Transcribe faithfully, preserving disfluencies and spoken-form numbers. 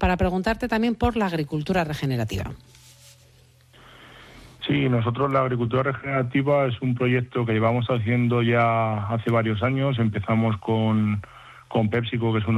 para preguntarte también por la agricultura regenerativa. Sí, nosotros la agricultura regenerativa es un proyecto que llevamos haciendo ya hace varios años. Empezamos con, con PepsiCo, que es uno